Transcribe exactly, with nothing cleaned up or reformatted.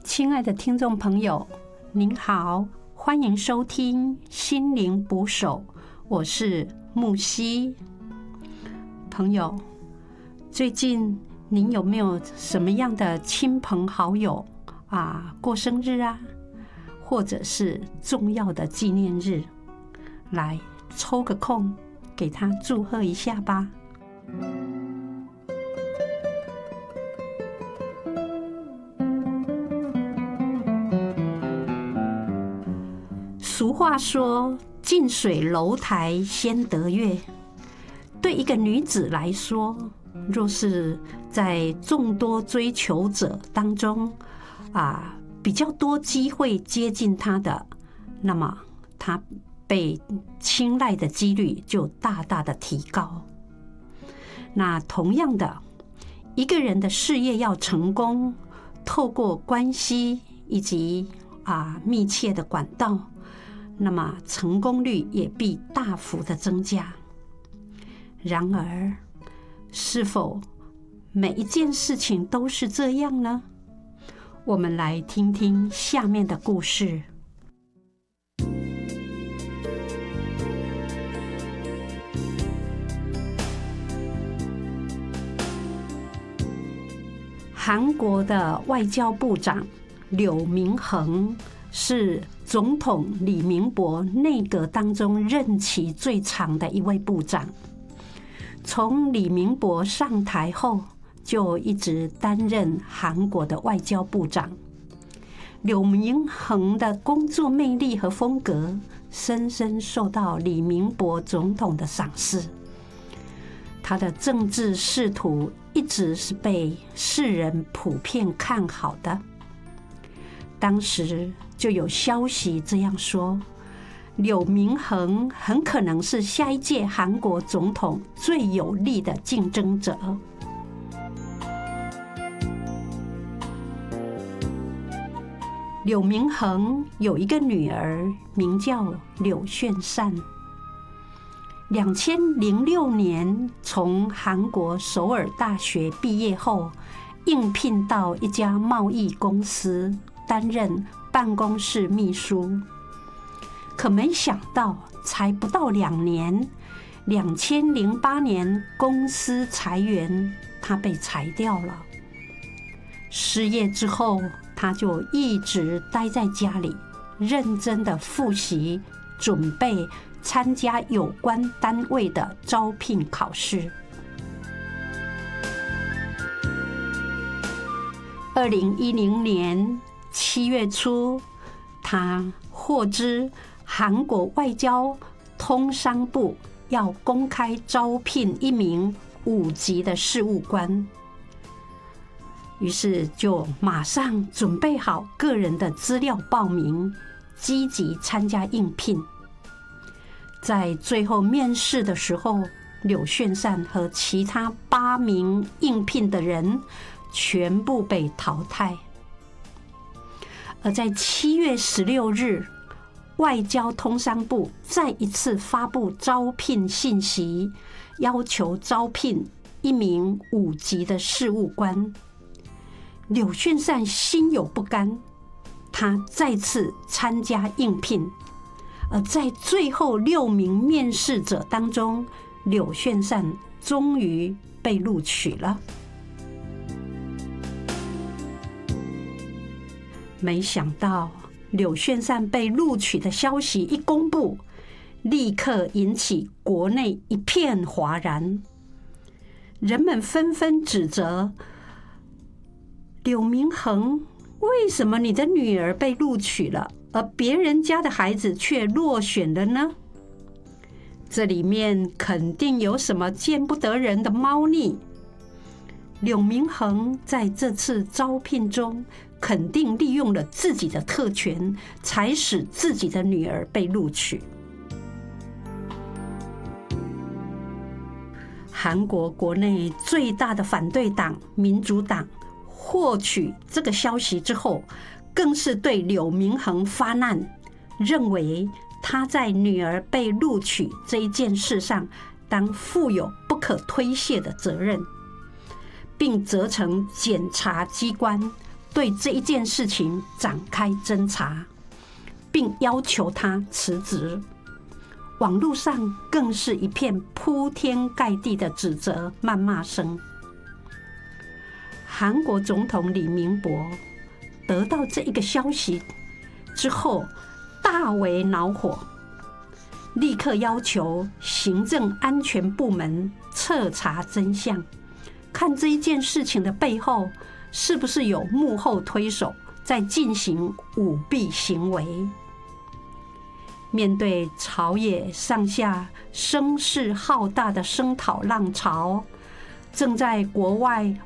亲爱的听众朋友，您好，欢迎收听心灵捕手，我是木希。朋友，最近您有没有什么样的亲朋好友啊过生日啊，或者是重要的纪念日，来抽个空给他祝贺一下吧。俗话说，近水楼台先得月。对一个女子来说，若是在众多追求者当中啊，比较多机会接近她的，那么她被青睐的几率就大大的提高。那同样的，一个人的事业要成功，透过关系以及啊密切的管道，那么成功率也必大幅的增加。然而，是否每一件事情都是这样呢？我们来听听下面的故事。韩国的外交部长柳明恒是总统李明博内阁当中任期最长的一位部长。从李明博上台后，就一直担任韩国的外交部长。柳明恒的工作魅力和风格深深受到李明博总统的赏识。他的政治仕途一直是被世人普遍看好的。当时就有消息这样说，柳明恒很可能是下一届韩国总统最有力的竞争者。柳明恒有一个女儿，名叫柳炫善。两千零六年从韩国首尔大学毕业后，应聘到一家贸易公司担任办公室秘书。可没想到，才不到两年，两千零八年公司裁员，他被裁掉了。失业之后，他就一直待在家里，认真的复习，准备参加有关单位的招聘考试。二零一零年七月初，他获知韩国外交通商部要公开招聘一名五级的事务官，于是就马上准备好个人的资料报名，积极参加应聘。在最后面试的时候，柳炫善和其他八名应聘的人全部被淘汰。而在七月十六日，外交通商部再一次发布招聘信息，要求招聘一名五级的事务官。柳炫善心有不甘，他再次参加应聘。而在最后六名面试者当中，柳炫善终于被录取了。没想到柳炫善被录取的消息一公布，立刻引起国内一片哗然。人们纷纷指责柳明恒，为什么你的女儿被录取了，而别人家的孩子却落选了呢？这里面肯定有什么见不得人的猫腻。柳明恒在这次招聘中肯定利用了自己的特权，才使自己的女儿被录取。韩国国内最大的反对党民主党获取这个消息之后，更是对柳明恒发难，认为他在女儿被录取这一件事上当负有不可推卸的责任，并责成检察机关对这一件事情展开侦查，并要求他辞职。网络上更是一片铺天盖地的指责、谩骂声。韩国总统李明博得到这一个消息之后，大为恼火，立刻要求行政安全部门彻查真相，看这一件事情的背后是不是有幕后推手在进行舞弊行为。面对朝野上下声势浩大的声讨浪潮，正在国外